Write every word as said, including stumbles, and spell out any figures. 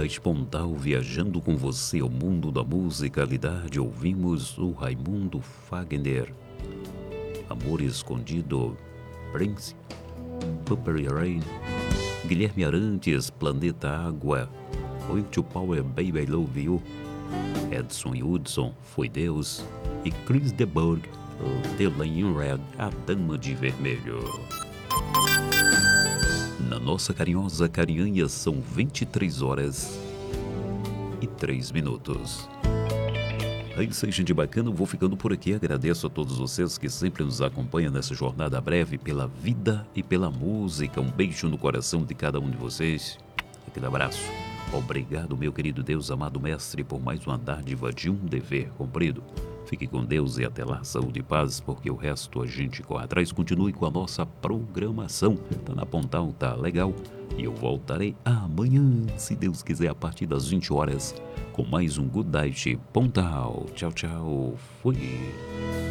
Night Pontal, viajando com você ao mundo da musicalidade. Ouvimos o Raimundo Fagner, Amor Escondido, Prince, Purple Rain, Guilherme Arantes, Planeta Água, Will to Power, Baby I Love You, Edson Hudson, Foi Deus, e Chris de Burgh, The Lane Red, A Dama de Vermelho. Na nossa carinhosa Carinhanha são vinte e três horas e três minutos. É isso aí, gente bacana, eu vou ficando por aqui. Agradeço a todos vocês que sempre nos acompanham nessa jornada breve pela vida e pela música. Um beijo no coração de cada um de vocês. Aquele abraço. Obrigado, meu querido Deus, amado mestre, por mais uma dádiva de um dever cumprido. Fique com Deus e até lá, saúde e paz, porque o resto a gente corre atrás. Continue com a nossa programação. Tá na Pontal, tá legal? E eu voltarei amanhã, se Deus quiser, a partir das vinte horas, com mais um Good Night Pontal. Tchau, tchau. Fui.